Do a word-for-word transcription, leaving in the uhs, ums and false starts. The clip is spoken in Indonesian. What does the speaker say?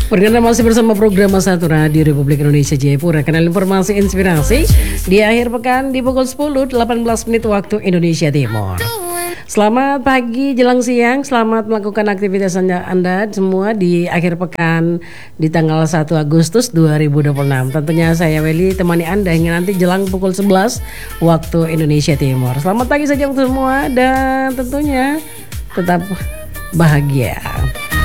Perkenalkan masih bersama program Satu Radio Republik Indonesia Jayapura. Kanal informasi inspirasi di akhir pekan di pukul sepuluh delapan belas menit waktu Indonesia Timur. Selamat pagi jelang siang, selamat melakukan aktivitas anda, anda semua di akhir pekan di tanggal satu Agustus dua ribu dua puluh enam. Tentunya saya Weli temani Anda hingga nanti jelang pukul sebelas waktu Indonesia Timur. Selamat pagi saja untuk semua dan tentunya tetap bahagia.